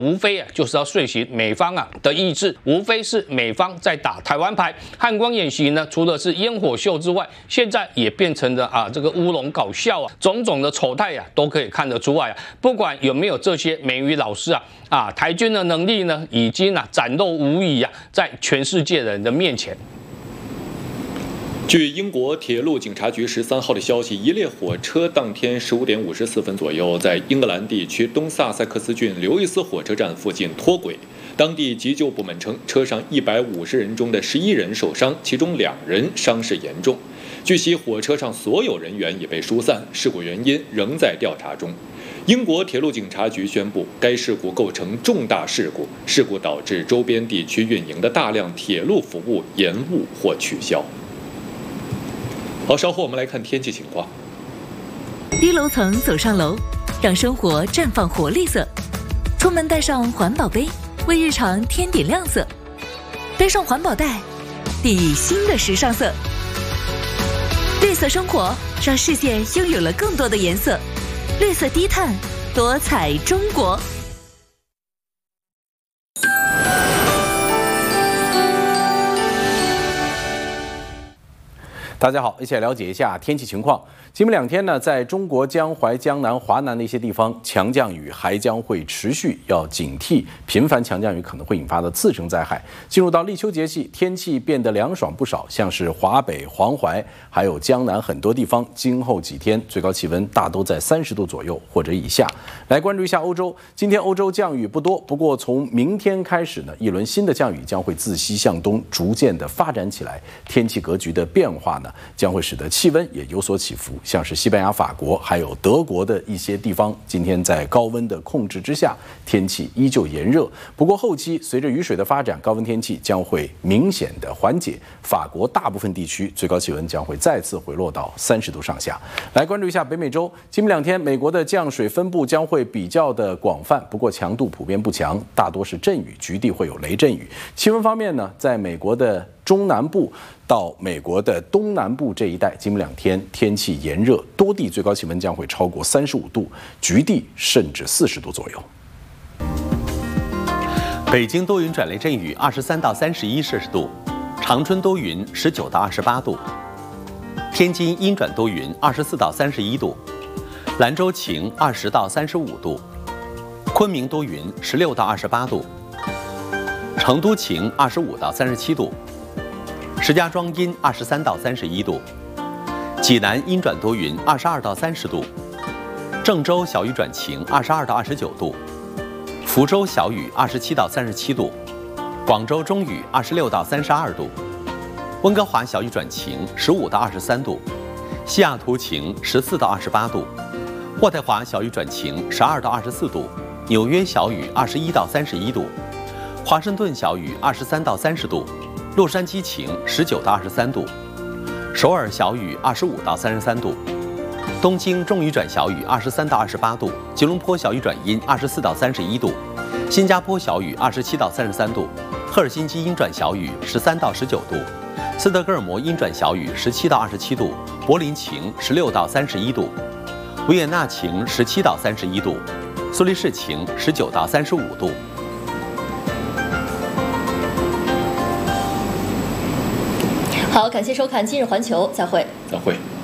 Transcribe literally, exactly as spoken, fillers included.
无非啊就是要遂行美方啊的意志，无非是美方在打台湾牌。汉光演习呢，除了是烟火秀之外，现在也变成了啊这个乌龙搞笑啊，种种的丑态啊都可以看得出来啊。不管有没有这些美语老师啊啊，台军的能力呢已经啊展露无遗啊，在全世界人的面前。 据英国铁路警察局十三号的消息，一列火车当天十五点五十四分左右，在英格兰地区东萨塞克斯郡刘易斯火车站附近脱轨。当地急救部门称，车上一百五十人中的十一人受伤，其中两人伤势严重。据悉，火车上所有人员已被疏散，事故原因仍在调查中。英国铁路警察局宣布，该事故构成重大事故，事故导致周边地区运营的大量铁路服务延误或取消。 好，稍后我们来看天气情况。 低楼层走上楼，让生活绽放活力色。出门带上环保杯，为日常添点亮色。背上环保袋，砥砺新的时尚色。绿色生活，让世界拥有了更多的颜色。绿色低碳，多彩中国。 大家好，一起来了解一下天气情况。今明两天呢，在中国江淮、江南、华南的一些地方，强降雨还将会持续，要警惕频繁强降雨可能会引发的次生灾害。进入到立秋节气，天气变得凉爽不少，像是华北、黄淮，还有江南很多地方，今后几天最高气温大都在三十度左右或者以下。来关注一下欧洲，今天欧洲降雨不多，不过从明天开始呢，一轮新的降雨将会自西向东逐渐的发展起来，天气格局的变化呢？ 将会使得气温也有所起伏，像是西班牙、法国还有德国的一些地方，今天在高温的控制之下，天气依旧炎热。不过后期随着雨水的发展，高温天气将会明显的缓解。法国大部分地区最高气温将会再次回落到三十度上下。来关注一下北美洲，今明两天美国的降水分布将会比较的广泛，不过强度普遍不强，大多是阵雨，局地会有雷阵雨。气温方面呢，在美国的 中南部到美国的东南部这一带，今明两天天气炎热，多地最高气温将会超过三十五度，局地甚至四十度左右。 北京多云转雷阵雨，二十三到三十一摄氏度；长春多云，十九到二十八度；天津阴转多云，二十四到三十一度；兰州晴，二十到三十五度；昆明多云，十六到二十八度；成都晴，二十五到三十七度。 石家庄阴二十三到三十一度，济南阴转多云二十二到三十度，郑州小雨转晴二十二到二十九度，福州小雨二十七到三十七度，广州中雨二十六到三十二度，温哥华小雨转晴十五到二十三度，西雅图晴十四到二十八度，渥太华小雨转晴十二到二十四度，纽约小雨二十一到三十一度，华盛顿小雨二十三到三十度。 洛杉矶晴，十九到二十三度；首尔小雨，二十五到三十三度；东京中雨转小雨，二十三到二十八度；吉隆坡小雨转阴，二十四到三十一度；新加坡小雨，二十七到三十三度；赫尔辛基阴转小雨，十三到十九度；斯德哥尔摩阴转小雨，十七到二十七度；柏林晴，十六到三十一度；维也纳晴，十七到三十一度；苏黎世晴，十九到三十五度。 好，感谢收看《今日环球》，再会。 再会。